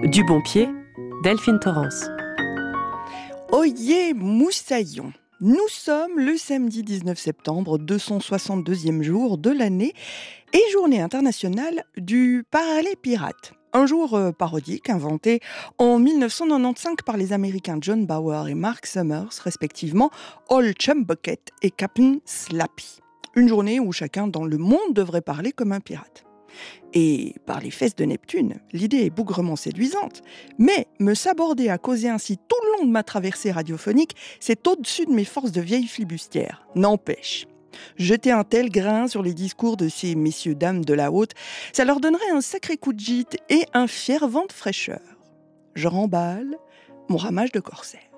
Du bon pied, Delphine Torrance. Oyez moussaillon. Nous sommes le samedi 19 septembre, 262e jour de l'année et journée internationale du parler pirate. Un jour parodique inventé en 1995 par les Américains John Bauer et Mark Summers, respectivement Old Chum Bucket et Cap'n Slappy. Une journée où chacun dans le monde devrait parler comme un pirate. Et par les fesses de Neptune, l'idée est bougrement séduisante. Mais me saborder à causer ainsi tout le long de ma traversée radiophonique, c'est au-dessus de mes forces de vieille flibustière. N'empêche. Jeter un tel grain sur les discours de ces messieurs-dames de la haute, ça leur donnerait un sacré coup de gîte et un fier vent de fraîcheur. Je remballe mon ramage de corsaire.